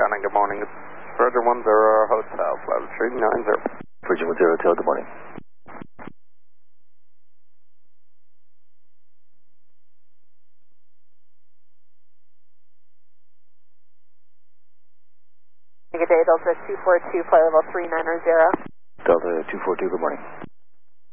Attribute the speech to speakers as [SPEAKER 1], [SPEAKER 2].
[SPEAKER 1] Shannon, good morning. Virgin 10 Hotel, flight 390.
[SPEAKER 2] Virgin 10 Hotel, good morning.
[SPEAKER 3] Good day, Delta 242, flight level 390.
[SPEAKER 2] Delta 242, good morning.